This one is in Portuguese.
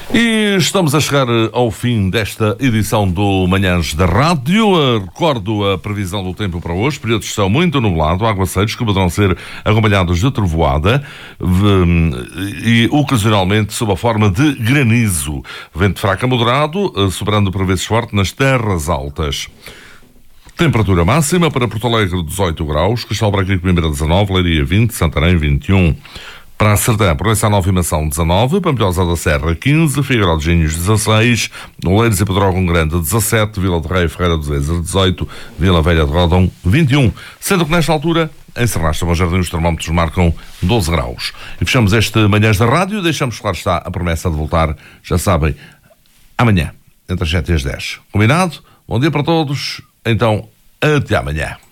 E estamos a chegar ao fim desta edição do Manhãs da Rádio. Recordo a previsão do tempo para hoje. Períodos de céu muito nublado, aguaceiros que poderão ser acompanhados de trovoada e ocasionalmente sob a forma de granizo. Vento fraco a moderado, sobrando por vezes forte nas terras altas. Temperatura máxima para Porto Alegre 18 graus, Castelo Branco e Coimbra 19, Leiria 20, Santarém 21. Para a Serdã, Proença Nova e Mação 19, Pampilhosa da Serra 15, Figueiró de Engenhos 16, Oleiros e Pedrógão Grande 17, Vila de Rei e Ferreira do Zezer 18, Vila Velha de Rodão 21. Sendo que nesta altura, em Serrasta, Bom Jardim, os termómetros marcam 12 graus. E fechamos este Manhãs da Rádio e deixamos, claro está, a promessa de voltar, já sabem, amanhã, entre as 7 e as 10. Combinado? Bom dia para todos. Então, até amanhã.